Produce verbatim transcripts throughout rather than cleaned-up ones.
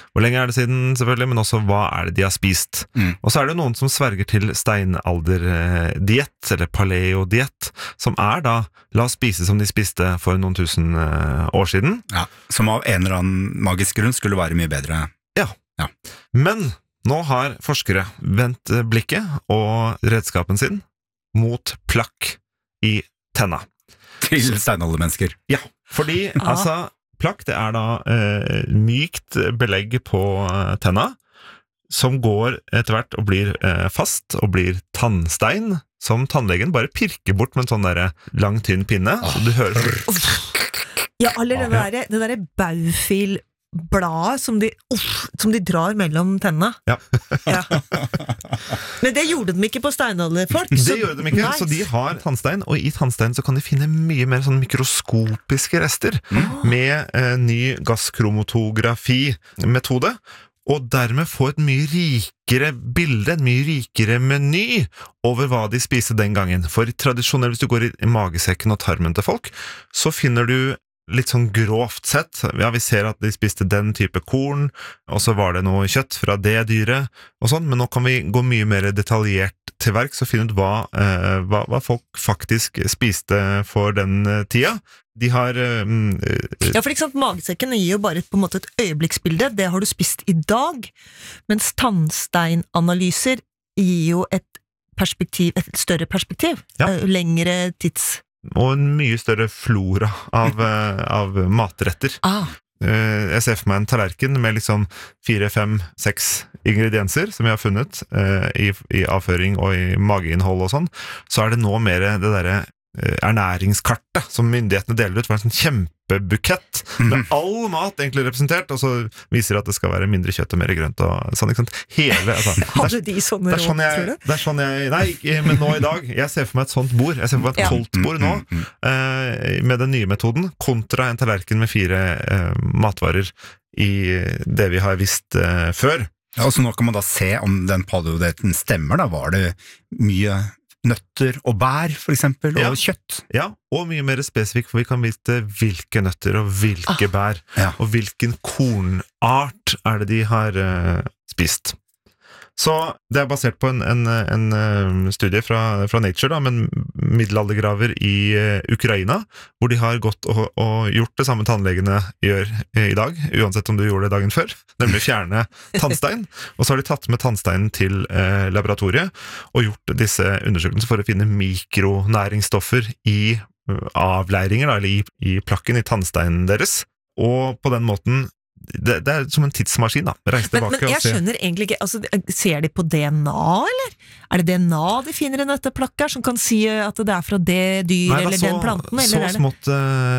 hvor lenge er det siden selvfølgelig, men også hva er det de har spist. Mm. Og så er det noen som sverger til steinalderdiett, eller paleodiett, som er da, la oss spise som de spiste for noen tusen år siden. Ja, som av en eller annen magisk grunn skulle være mye bedre. Ja, ja. Men nå har forskere vendt blikket og redskapen sin mot plakk i tenna. Til steinaldermennesker. Ja, fordi ah. altså, plakk det er da eh, mykt belegg på eh, tenna, som går etter hvert og blir eh, fast, og blir tannstein, som tannlegen bare pirker bort med en sånn der lang, tynn pinne. Ah. Så du hører... Ja, eller det der, det der baufil bladet som de, uff, som de drar mellom tennene. Ja. Ja. Men det gjorde de ikke på steinalderfolk. Det gjorde de ikke, nice. Så de har tannstein, og i tannstein så kan de finne mye mer sånn mikroskopiske rester mm. med eh, ny gasskromotografi-metode, og dermed få et mye rikere bilde, en mye rikere meny over hva de spiste den gangen. For tradisjonelt, hvis du går i magesekken og tarmen til folk, så finner du litt sånn grovt sett, ja, vi ser at de spiste den type korn, og så var det noe kjøtt fra det dyret, og sånn, men nå kan vi gå mye mer detaljert til verk, så finne ut hva, eh, hva, hva folk faktisk spiste for den tida. De har... Um, ja, for ikke sant, magesekken gir jo bare på en måte et øyeblikksbilde, det har du spist i dag, mens tannsteinanalyser gir jo et perspektiv, et større perspektiv, ja. Lengre tids... Og en mye større flora av, av matretter. Ah. Jeg ser for meg en tallerken med liksom fire, fem, seks ingredienser som jeg har funnet i, i avføring og i mageinnhold og sånn. Så er det nå mer det derre ernæringskartet som myndighetene deler ut for en sånn kjempebukett med all mat egentlig representert, og så viser det at det skal være mindre kjøtt og mer grønt og sånn, ikke sant? Hele, altså, hadde de sånne råd, sånn jeg, det er sånn jeg, nei, men nå i dag, jeg ser for meg et sånt bord, jeg ser for meg et koldtbord nå, eh, med den nye metoden, kontra en tallerken med fire eh, matvarer i det vi har visst eh, før. Ja, og så nå kan man da se om den paleodietten stemmer, da var det mye nøtter og bær, for eksempel, og ja. Kjøtt. Ja, og mye mer spesifikt, for vi kan vite hvilke nøtter og hvilke ah. bær, ja. Og hvilken kornart er det de har uh, spist. Så det er basert på en, en, en studie fra, fra Nature, da, men middelaldergraver i uh, Ukraina, hvor de har gått og, og gjort det samme tannlegene gjør i dag, uansett om du gjorde det dagen før, nemlig fjerne tannstein, og så har de tatt med tannsteinen til uh, laboratoriet, og gjort disse undersøkelsene for å finne mikronæringsstoffer i uh, avleiringer, da, eller i, i plakken i tannsteinen deres, og på den måten Det, det er som en tidsmaskin da. Reise men, men jeg og se. skjønner egentlig ikke, altså, ser de på D N A, eller? Er det D N A de finner i dette plakket som kan si at det er fra det dyr Nei, eller så, den planten? Eller så er det? smått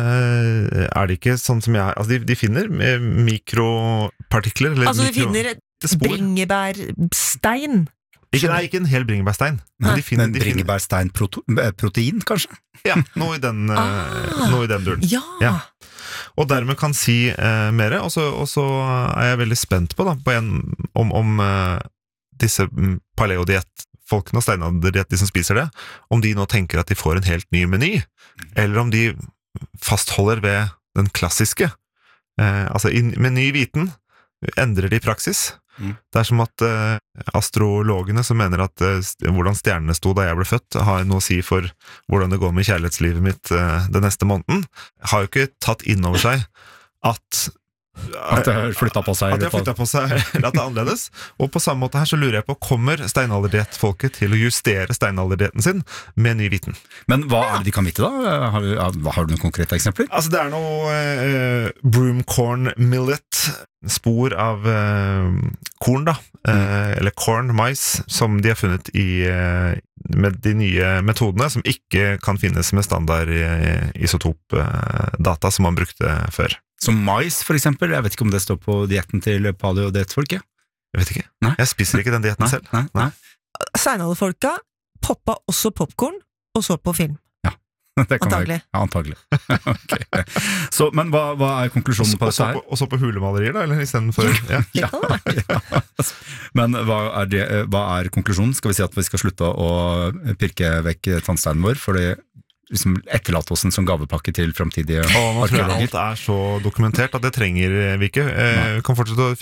uh, er det ikke sånn som jeg, altså de, de finner mikropartikler eller altså de mikro, finner bringebærstein? Ikke, nei, ikke en hel bringebærstein. Men de finner, de bringebærsteinprotein, kanskje? Ja, noe i den, ah, noe i den duren. Ja. Ja. Og dermed kan si eh, mer, og så, og så er jeg veldig spent på, da, på en, om, om eh, disse paleodiett-folkene og steinalderdiett, de som spiser det, om de nå tenker at de får en helt ny meny, eller om de fastholder ved den klassiske. Eh, altså, in, med ny viten endrer de praksis. Mm. Det er som at uh, astrologene som mener at uh, hvordan stjernene sto da jeg ble født, har noe å si for hvordan det går med kjærlighetslivet mitt uh, den neste måneden, har jo ikke tatt inn over seg at At det har flyttet på seg. At det har flyttet på seg, eller at det er annerledes. Og på samme måte her så lurer jeg på, kommer steinalderdiett-folket til å justere steinalderdietten sin med ny viten? Men hva er det de kan vite da? Har, har du noen konkrete eksempler? Altså det er noe eh, broomcorn millet, spor av eh, korn da, eh, eller corn, mais, som de har funnet i, eh, med de nye metodene, som ikke kan finnes med standard eh, isotop-data som man brukte før. Som mais, for eksempel. Jeg vet ikke om det står på dietten til paleodiett-folket. Jeg vet ikke. Nei. Jeg spiser ikke den dietten selv. Nei, nei. Steinalderfolka poppa også popcorn, og så på film. Ja, det kan antagelig. Jeg, ja, antagelig. Okay. Så, men hva, hva er konklusjonen på dette her? Og så på hulemalerier da, eller i stedet for... Ja. Ja. Ja. Men hva er, det, hva er konklusjonen? Skal vi si at vi skal slutte å pirke vekk tannsteinen vår, fordi liksom etterlate oss en sånn gavepakke til fremtidige arkeologer? Alt er så dokumentert at det trenger vi ikke. Eh, vi kan fortsette å